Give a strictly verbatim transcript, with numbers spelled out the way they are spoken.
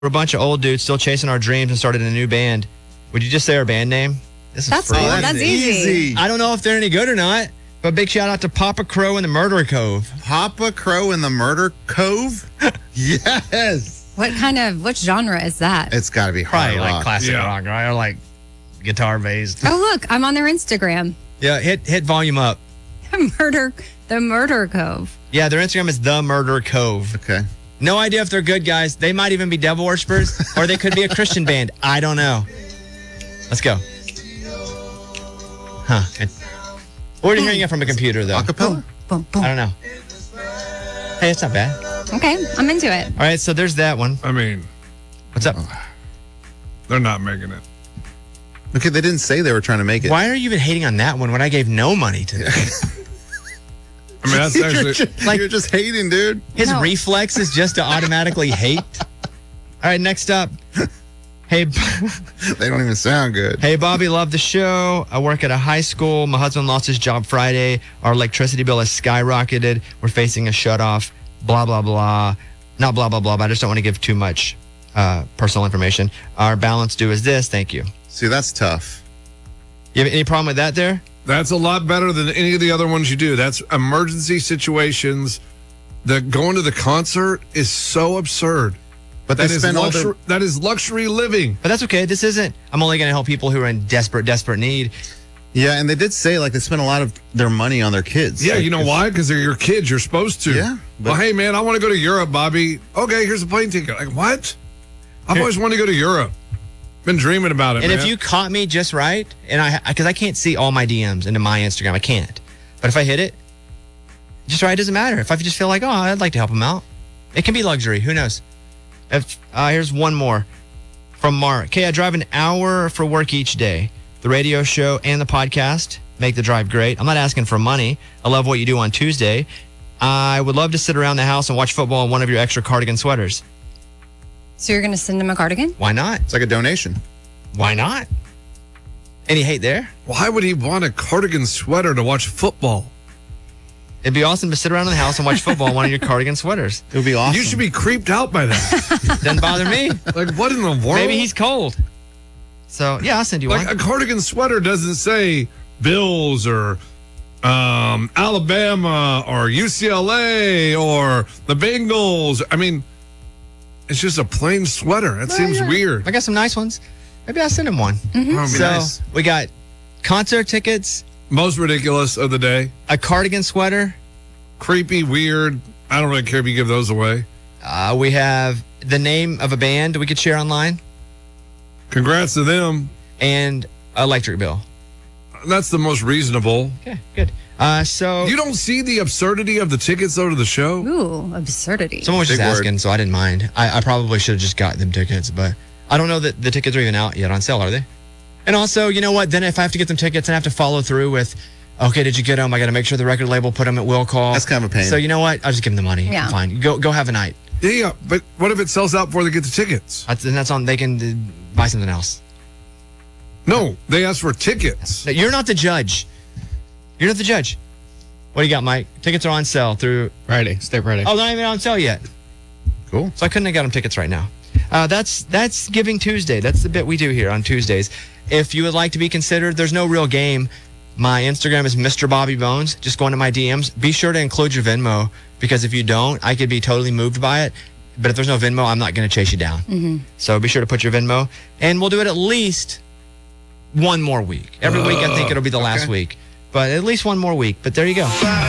We're a bunch of old dudes still chasing our dreams and started a new band. Would you just say our band name? This is That's free. cool. That's easy. I don't know if they're any good or not, but big shout out to Papa Crow and the Murder Cove. Papa Crow in the Murder Cove? Yes. What kind of, what genre is that? It's got to be hard Probably like rock. classic Yeah. rock, right? Or like guitar based. Oh, look, I'm on their Instagram. Yeah, hit hit volume up. Murder, the Murder Cove. Yeah, their Instagram is the Murder Cove. Okay. No idea if they're good guys. They might even be devil worshippers, or they could be a Christian band. I don't know. Let's go. Huh. It- Where are you hearing it from a computer, though? Acapella? Boom, boom. I don't know. Hey, it's not bad. Okay, I'm into it. All right, so there's that one. I mean, What's up? they're not making it. Okay, they didn't say they were trying to make it. Why are you even hating on that one when I gave no money to them? I mean, that's you're, actually. just, like- you're just hating, dude. His No. reflex is just to automatically hate. All right, next up. Hey, They don't even sound good. hey, Bobby, love the show. I work at a high school. My husband lost his job Friday. Our electricity bill has skyrocketed. We're facing a shutoff. Blah, blah, blah. Not blah, blah, blah, but I just don't want to give too much uh, personal information. Our balance due is this. Thank you. See, that's tough. You have any problem with that there? That's a lot better than any of the other ones you do. That's emergency situations. The going to the concert is so absurd. But they That is, spend all luxury, their... that is luxury living. But that's okay. This isn't. I'm only going to help people who are in desperate, desperate need. Yeah, and they did say, like, they spend a lot of their money on their kids. Yeah, Like, you know if- why? Because they're your kids. You're supposed to. Yeah, Well, but- hey, man, I want to go to Europe, Bobby. Okay, here's a plane ticket. Like, what? I've always wanted to go to Europe. Been dreaming about it, And man. if you caught me just right, and I, because I can't see all my D Ms into my Instagram, I can't. But if I hit it, just right, it doesn't matter. If I just feel like, oh, I'd like to help him out, it can be luxury. Who knows? If uh, here's one more from Mark. Okay, I drive an hour for work each day. The radio show and the podcast make the drive great. I'm not asking for money. I love what you do on Tuesday. I would love to sit around the house and watch football in one of your extra cardigan sweaters. So you're going to send him a cardigan? Why not? It's like a donation. Why not? Any hate there? Why would he want a cardigan sweater to watch football? It'd be awesome to sit around in the house and watch football in one of your cardigan sweaters. It would be awesome. You should be creeped out by that. Doesn't bother me. Like, what in the world? Maybe he's cold. So, yeah, I'll send you like one. a cardigan sweater doesn't say Bills or um, Alabama or U C L A or the Bengals. I mean, it's just a plain sweater. That seems yeah. weird. I got some nice ones. Maybe I'll send him one. Oh, it'd be So, nice. we got concert tickets, Most ridiculous of the day. a cardigan sweater. Creepy, weird. I don't really care if you give those away. Uh, we have the name of a band we could share online Congrats to them. and electric bill. That's the most reasonable. Okay, good. Uh, so, You don't see the absurdity of the tickets, though, to the show? Ooh, absurdity. someone was just Big word. asking, so I didn't mind. I, I probably should have just got them tickets, but I don't know that the tickets are even out yet on sale, are they? And also, you know what? Then if I have to get them tickets, I have to follow through with, okay, did you get them? I got to make sure the record label put them at will call. That's kind of a pain. So you know what? I'll just give them the money. Yeah. Fine. Go go have a night. Yeah, yeah, but what if it sells out before they get the tickets? That's, and that's on. They can uh, buy something else. No, they asked for tickets. No, you're not the judge. You're not the judge. What do you got, Mike? Tickets are on sale through. Friday. Stay Friday. Oh, they're not even on sale yet. Cool. So I couldn't have got them tickets right now. Uh, that's that's Giving Tuesday. That's the bit we do here on Tuesdays. If you would like to be considered, there's no real game. My Instagram is Mister Bobby Bones. Just go into my D Ms. Be sure to include your Venmo, because if you don't, I could be totally moved by it. But if there's no Venmo, I'm not going to chase you down. Mm-hmm. So be sure to put your Venmo, and we'll do it at least one more week. Every week, I think it'll be the last okay. week, but at least one more week. But there you go.